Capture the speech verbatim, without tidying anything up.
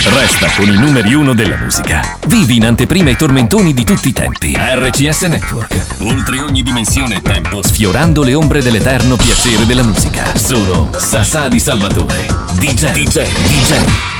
Resta con i numeri uno della musica. Vivi in anteprima i tormentoni di tutti i tempi. R C S Network. Oltre ogni dimensione e tempo, sfiorando le ombre dell'eterno piacere della musica. Solo Sasà di Salvatore. D J. D J. D J.